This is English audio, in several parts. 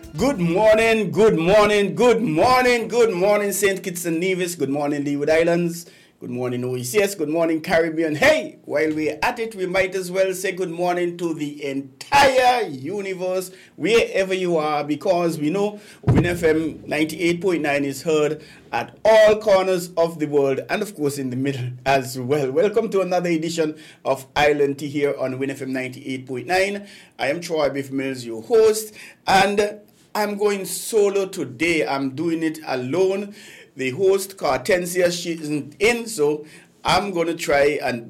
Good morning, good morning, good morning, good morning, St. Kitts and Nevis. Good morning, Leeward Islands. Good morning, OECS. Good morning, Caribbean. Hey, while we're at it, we might as well say good morning to the entire universe, wherever you are, because we know Win FM 98.9 is heard at all corners of the world and, of course, in the middle as well. Welcome to another edition of Island Tea here on Win FM 98.9. I am Troy Biff Mills, your host, and I'm going solo today. I'm doing it alone. The host, Cartencia, she isn't in, so I'm going to try and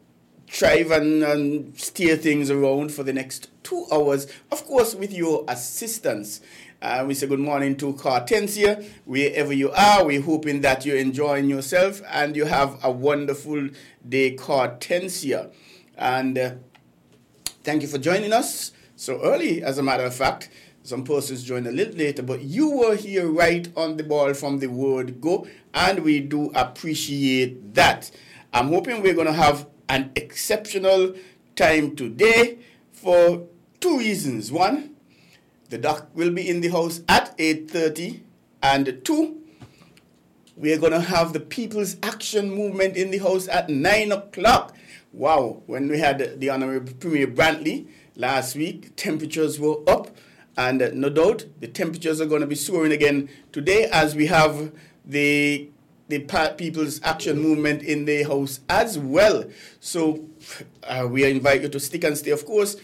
steer things around for the next 2 hours, of course, with your assistance. We say good morning to Cartencia, wherever you are. We're hoping that you're enjoying yourself and you have a wonderful day, Cartencia. And thank you for joining us so early, as a matter of fact. Some persons joined a little later, but you were here right on the ball from the word go, and we do appreciate that. I'm hoping we're going to have an exceptional time today for 2 reasons. One, the doc will be in the house at 8:30, and 2, we're going to have the People's Action Movement in the house at 9 o'clock. Wow, when we had the Honorable Premier Brantley last week, temperatures were up. And no doubt, the temperatures are going to be soaring again today as we have the People's Action Movement in the house as well. So we invite you to stick and stay, of course.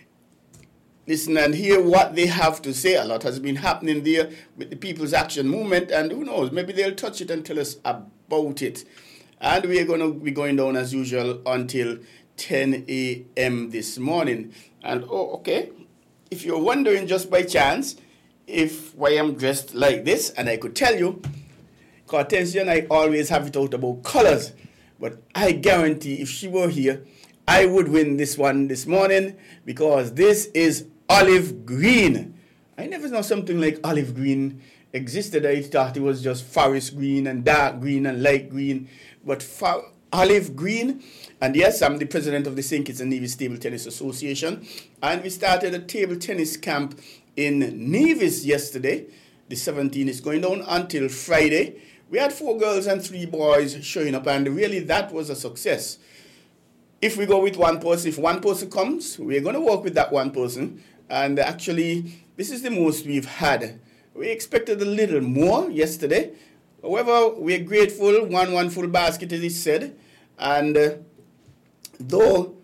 Listen and hear what they have to say. A lot has been happening there with the People's Action Movement, and who knows, maybe they'll touch it and tell us about it. And we are going to be going down as usual until 10 a.m. this morning. And, okay. If you're wondering just by chance why I'm dressed like this, and I could tell you, Cartencia and I always have it out about colors, but I guarantee if she were here, I would win this one this morning because this is olive green. I never know something like olive green existed. I thought it was just forest green and dark green and light green, but olive green. And yes, I'm the president of the St. Kitts and Nevis Table Tennis Association. And we started a table tennis camp in Nevis yesterday. The 17th is going down until Friday. We had 4 girls and 3 boys showing up, and really that was a success. If we go with one person, if one person comes, we're going to work with that one person. And actually, this is the most we've had. We expected a little more yesterday. However, we're grateful. One full basket, as it said. And though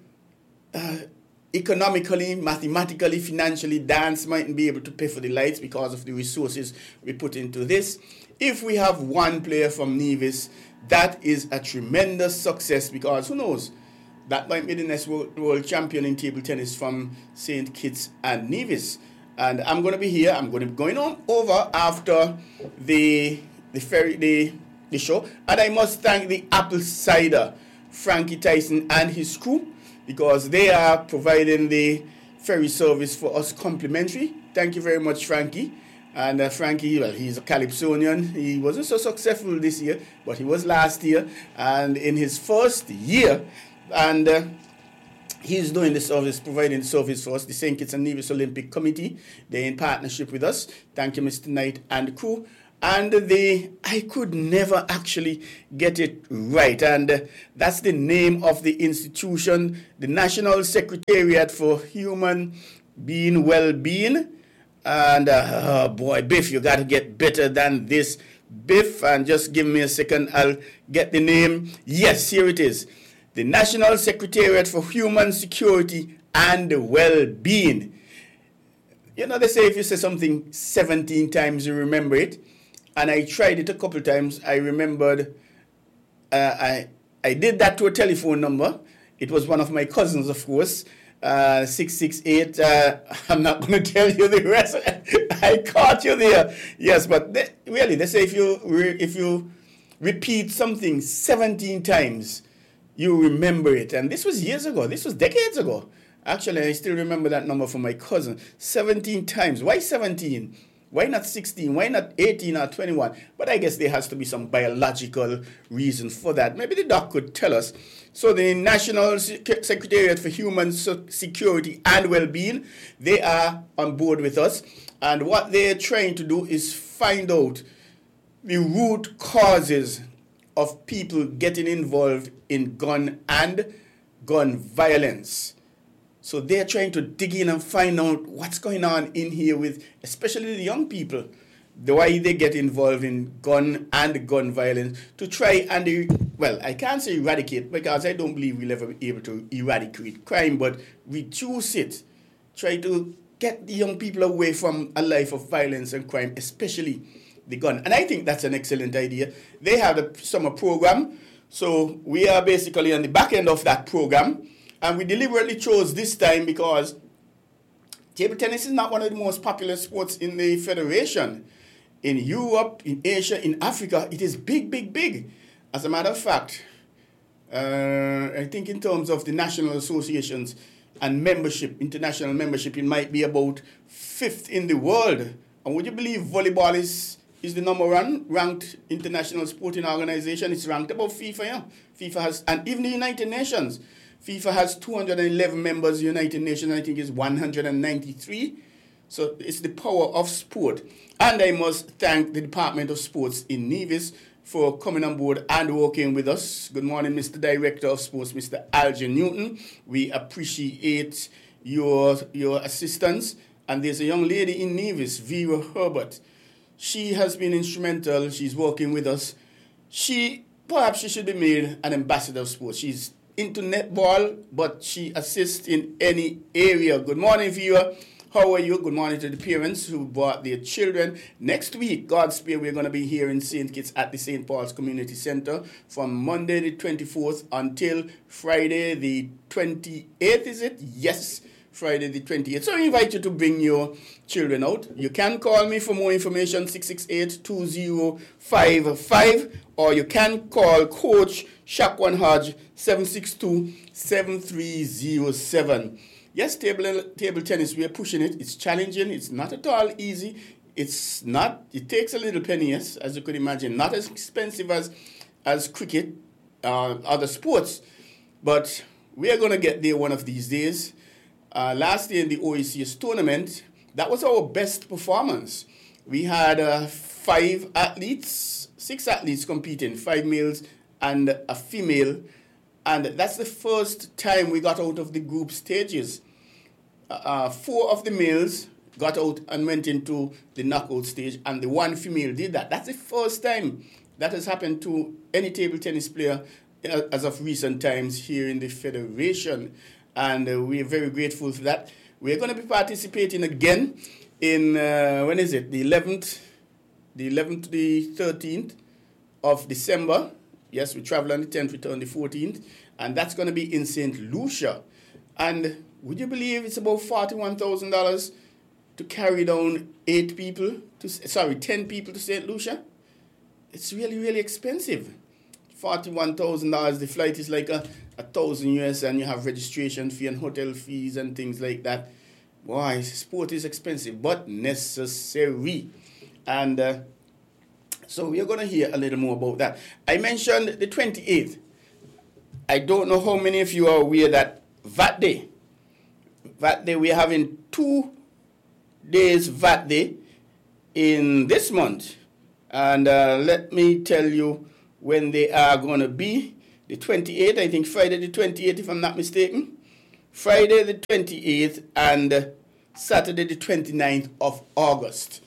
economically, mathematically, financially, dance mightn't be able to pay for the lights because of the resources we put into this, if we have one player from Nevis, that is a tremendous success because who knows, that might be the next world champion in table tennis from St. Kitts and Nevis. And I'm going to be here. I'm going to be going on over after the show. And I must thank the Apple Cider, Frankie Tyson and his crew, because they are providing the ferry service for us complimentary. Thank you very much, Frankie. And Frankie, well, he's a Calypsonian. He wasn't so successful this year, but he was last year. And in his first year, and he's doing the service, providing the service for us, the St. Kitts and Nevis Olympic Committee. They're in partnership with us. Thank you, Mr. Knight and the crew. And I could never actually get it right. And that's the name of the institution, the National Secretariat for Human Being Well-Being. And, boy, Biff, you got to get better than this. Biff, and just give me a second, I'll get the name. Yes, here it is. The National Secretariat for Human Security and Well-Being. You know, they say if you say something 17 times, you remember it. And I tried it a couple times. I remembered, I did that to a telephone number. It was one of my cousins, of course, 668. I'm not going to tell you the rest. I caught you there. Yes, but they say if you repeat something 17 times, you remember it. And this was years ago. This was decades ago. Actually, I still remember that number from my cousin. 17 times. Why 17? Why not 16? Why not 18 or 21? But I guess there has to be some biological reason for that. Maybe the doc could tell us. So the National Secretariat for Human Security and Wellbeing, they are on board with us. And what they're trying to do is find out the root causes of people getting involved in gun violence. So they're trying to dig in and find out what's going on in here with, especially the young people, the way they get involved in gun violence to try and, well, I can't say eradicate because I don't believe we'll ever be able to eradicate crime, but reduce it. Try to get the young people away from a life of violence and crime, especially the gun. And I think that's an excellent idea. They have a summer program, so we are basically on the back end of that program. And we deliberately chose this time because table tennis is not one of the most popular sports in the federation. In Europe, in Asia, in Africa, it is big, big, big. As a matter of fact, I think in terms of the national associations and membership, international membership, it might be about 5th in the world. And would you believe volleyball is the number one ranked international sporting organization? It's ranked above FIFA, yeah. FIFA has, and even the United Nations. FIFA has 211 members, United Nations, I think, is 193. So it's the power of sport. And I must thank the Department of Sports in Nevis for coming on board and working with us. Good morning, Mr. Director of Sports, Mr. Alger Newton. We appreciate your assistance. And there's a young lady in Nevis, Vera Herbert. She has been instrumental. She's working with us. Perhaps she should be made an ambassador of sports. She's into netball, but she assists in any area. Good morning, Vera. How are you? Good morning to the parents who brought their children. Next week, God's Spear, we're going to be here in St. Kitts at the St. Paul's Community Center from Monday the 24th until Friday the 28th, is it? Yes, Friday the 28th. So I invite you to bring your children out. You can call me for more information, 668-2055, or you can call Coach Shakwan Hodge, 762-7307. Yes, table tennis, we are pushing it. It's challenging. It's not at all easy. It takes a little penny, yes, as you could imagine. Not as expensive as cricket, other sports. But we are going to get there one of these days. Last year in the OECS tournament, that was our best performance. We had 6 athletes competing, 5 males and a female. And that's the first time we got out of the group stages. 4 of the males got out and went into the knockout stage, and the 1 female did that. That's the first time that has happened to any table tennis player as of recent times here in the Federation. And we are very grateful for that. We're going to be participating again in, when is it? The 11th to the 13th of December. Yes, we travel on the 10th, return the 14th, and that's going to be in St. Lucia. And would you believe it's about $41,000 to carry down 10 people to St. Lucia? It's really, really expensive. $41,000. The flight is like $1,000 US, and you have registration fee and hotel fees and things like that. Boy, sport is expensive, but necessary. And so we are going to hear a little more about that. I mentioned the 28th. I don't know how many of you are aware that VAT Day, we are having 2 days VAT Day in this month. And let me tell you when they are going to be. The 28th, I think Friday the 28th, if I'm not mistaken. Friday the 28th and Saturday the 29th of August.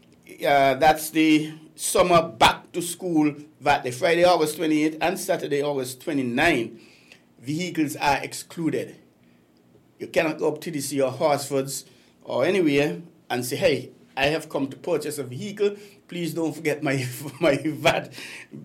That's the summer back to school VAT Day. Friday, August 28th and Saturday, August 29th. Vehicles are excluded. You cannot go up to TDC or Horsfords or anywhere and say, hey, I have come to purchase a vehicle. Please don't forget my VAT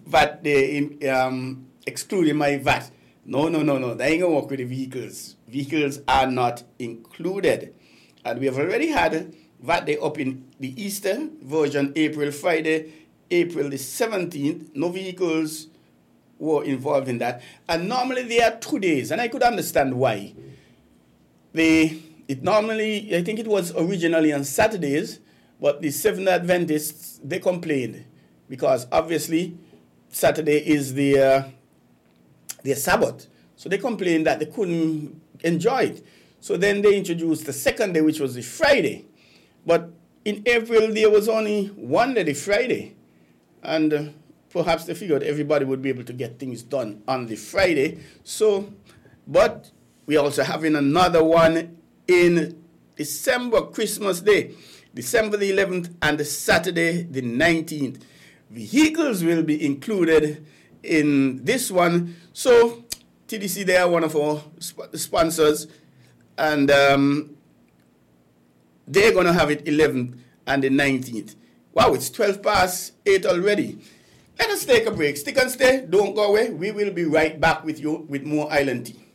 Day, excluding my VAT. No. That ain't going to work with the vehicles. Vehicles are not included. And we have already had VAT Day up in the Easter version, Friday, April the 17th. No vehicles were involved in that. And normally they are 2 days, and I could understand why. I think it was originally on Saturdays, But the Seventh Adventists, they complained because obviously Saturday is their Sabbath. So they complained that they couldn't enjoy it. So then they introduced the second day, which was the Friday. But in April, there was only one day, the Friday. And perhaps they figured everybody would be able to get things done on the Friday. So, but we're also having another one in December, Christmas Day, December the 11th, and the Saturday the 19th. Vehicles will be included in this one. So TDC, they are one of our sponsors, and they're going to have it 11th and the 19th. Wow, it's 12 past 8 already. Let us take a break. Stick and stay. Don't go away. We will be right back with you with more Island Tea.